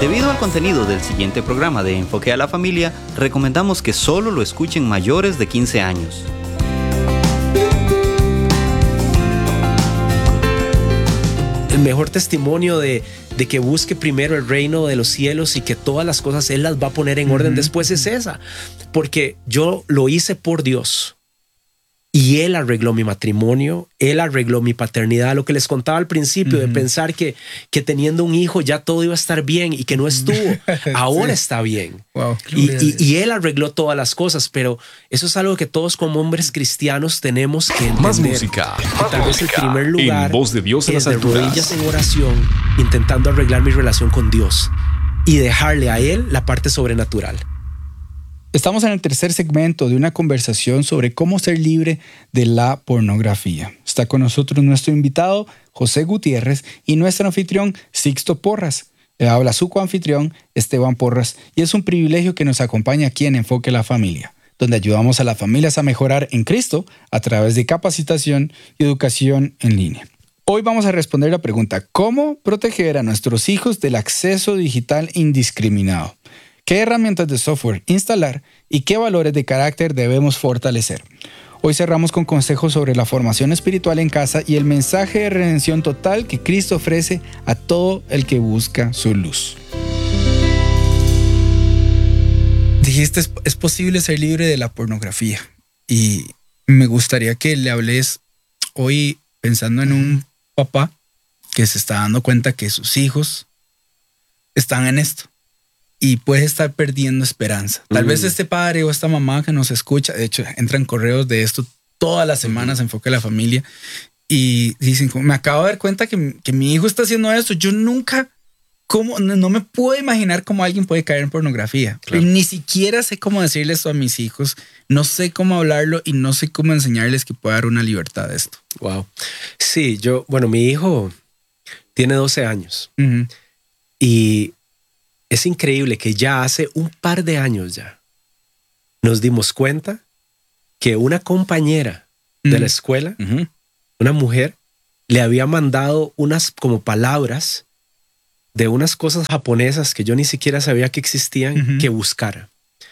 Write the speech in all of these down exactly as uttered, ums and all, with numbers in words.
Debido al contenido del siguiente programa de Enfoque a la Familia, recomendamos que solo lo escuchen mayores de quince años. El mejor testimonio de, de que busque primero el reino de los cielos y que todas las cosas Él las va a poner en orden después es esa. Porque yo lo hice por Dios. Y Él arregló mi matrimonio, Él arregló mi paternidad. Lo que les contaba al principio, uh-huh. de pensar que, que teniendo un hijo ya todo iba a estar bien y que no estuvo. Ahora sí. Está bien. Wow, y, y, y Él arregló todas las cosas, pero eso es algo que todos como hombres cristianos tenemos que entender. Más música. Que tal vez el primer lugar en voz de Dios en es las de alturas. rodillas en oración, intentando arreglar mi relación con Dios y dejarle a Él la parte sobrenatural. Estamos en el tercer segmento de una conversación sobre cómo ser libre de la pornografía. Está con nosotros nuestro invitado, José Gutiérrez, y nuestro anfitrión, Sixto Porras. Le habla su coanfitrión, Esteban Porras, y es un privilegio que nos acompañe aquí en Enfoque a la Familia, donde ayudamos a las familias a mejorar en Cristo a través de capacitación y educación en línea. Hoy vamos a responder la pregunta, ¿cómo proteger a nuestros hijos del acceso digital indiscriminado? ¿Qué herramientas de software instalar y qué valores de carácter debemos fortalecer? Hoy cerramos con consejos sobre la formación espiritual en casa y el mensaje de redención total que Cristo ofrece a todo el que busca su luz. Dijiste, es posible ser libre de la pornografía. Y me gustaría que le hables hoy pensando en un papá que se está dando cuenta que sus hijos están en esto. Y puede estar perdiendo esperanza. Tal mm. vez este padre o esta mamá que nos escucha, de hecho, entran correos de esto todas las semanas, mm. Enfoque a la Familia, y dicen, me acabo de dar cuenta que, que mi hijo está haciendo esto. Yo nunca, ¿cómo? No, no me puedo imaginar cómo alguien puede caer en pornografía. Claro. Ni siquiera sé cómo decirle esto a mis hijos. No sé cómo hablarlo y no sé cómo enseñarles que puede dar una libertad de esto. Wow. Sí, yo, bueno, mi hijo tiene doce años. Uh-huh. Y es increíble que ya hace un par de años ya nos dimos cuenta que una compañera uh-huh. de la escuela, uh-huh. una mujer, le había mandado unas como palabras de unas cosas japonesas que yo ni siquiera sabía que existían, uh-huh. que buscara.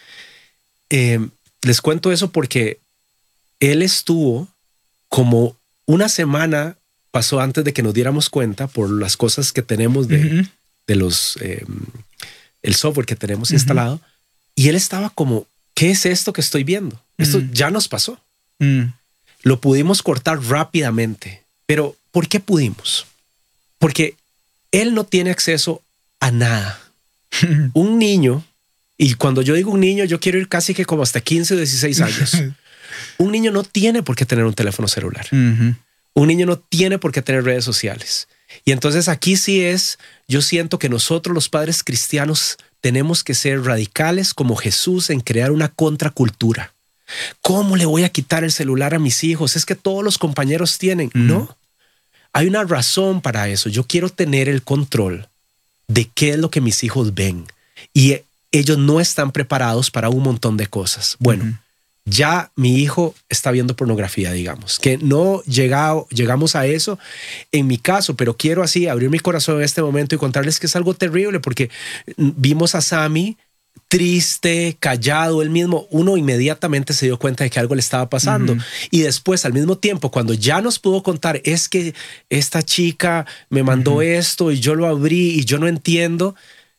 Eh, les cuento eso porque él estuvo como una semana, pasó antes de que nos diéramos cuenta por las cosas que tenemos de, uh-huh. de los... Eh, el software que tenemos uh-huh. instalado, y él estaba como, ¿qué es esto que estoy viendo? Uh-huh. Esto ya nos pasó. Uh-huh. Lo pudimos cortar rápidamente, pero ¿por qué pudimos? Porque él no tiene acceso a nada. Uh-huh. Un niño, y cuando yo digo un niño, yo quiero ir casi que como hasta quince o dieciséis años. Un niño no tiene por qué tener un teléfono celular. Uh-huh. Un niño no tiene por qué tener redes sociales. Y entonces aquí sí es, yo siento que nosotros los padres cristianos tenemos que ser radicales como Jesús en crear una contracultura. ¿Cómo le voy a quitar el celular a mis hijos? Es que todos los compañeros tienen. Mm. No, hay una razón para eso. Yo quiero tener el control de qué es lo que mis hijos ven. Y ellos no están preparados para un montón de cosas. Bueno, mm. ya mi hijo está viendo pornografía, digamos, que no llegado, llegamos a eso en mi caso, pero quiero así abrir mi corazón en este momento y contarles que es algo terrible porque vimos a Sammy triste, callado, él mismo, uno inmediatamente se dio cuenta de que algo le estaba pasando. Uh-huh. Y después, al mismo tiempo, cuando ya nos pudo contar, es que esta chica me mandó uh-huh. esto y yo lo abrí y yo no entiendo,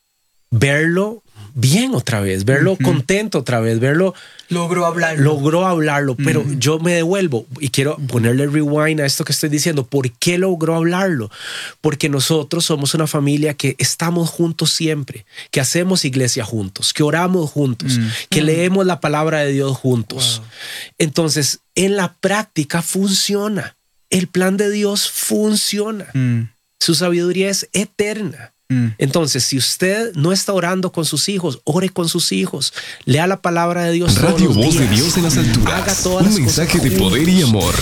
verlo bien otra vez, verlo uh-huh. contento otra vez, verlo... Logró hablarlo. Logró hablarlo, pero uh-huh. yo me devuelvo y quiero ponerle rewind a esto que estoy diciendo. ¿Por qué logró hablarlo? Porque nosotros somos una familia que estamos juntos siempre, que hacemos iglesia juntos, que oramos juntos, uh-huh. que leemos la palabra de Dios juntos. Wow. Entonces, en la práctica funciona. El plan de Dios funciona. Uh-huh. Su sabiduría es eterna. Entonces, si usted no está orando con sus hijos, ore con sus hijos, lea la palabra de Dios. Radio todos los Voz días. de Dios en las alturas. Haga todas Un las mensaje cosas de poder y amor.